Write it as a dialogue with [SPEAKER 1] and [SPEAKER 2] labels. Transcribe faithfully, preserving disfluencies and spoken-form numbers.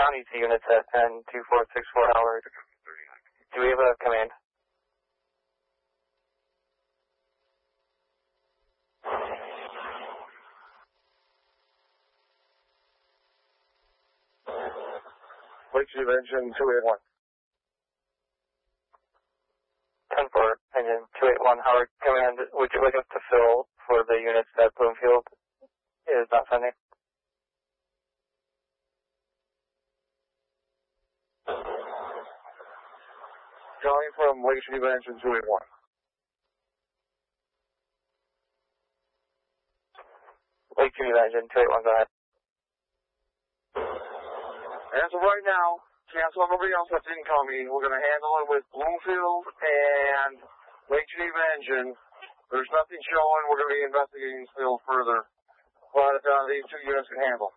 [SPEAKER 1] County to units at ten two four six four Howard. Do we have a command?
[SPEAKER 2] Lake City Engine two eight one.
[SPEAKER 1] ten four, Engine two eight one, Howard. Command, would you like us to fill for the units that Bloomfield is not sending?
[SPEAKER 2] Calling from Lake City Engine two eight one.
[SPEAKER 1] Lake City Engine two eight one, go ahead.
[SPEAKER 2] As of right now, cancel everybody else that's incoming. We're going to handle it with Bloomfield and Lake Geneva Engine. There's nothing showing. We're going to be investigating still further. But uh, these two units can handle.